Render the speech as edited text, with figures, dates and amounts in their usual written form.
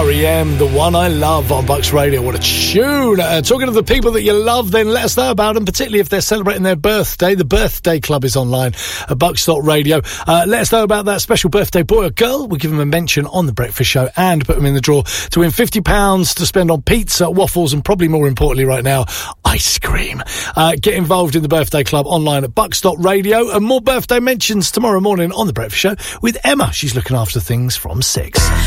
R.E.M., the one I love on Bucks Radio. What a tune. Talking to the people that you love, then let us know about them, particularly if they're celebrating their birthday. The Birthday Club is online at Bucks.radio. Let us know about that special birthday boy or girl. We'll give them a mention on The Breakfast Show and put them in the draw to win £50 to spend on pizza, waffles, and probably more importantly right now, ice cream. Get involved in the Birthday Club online at Bucks.radio, and more birthday mentions tomorrow morning on The Breakfast Show with Emma. She's looking after things from 6.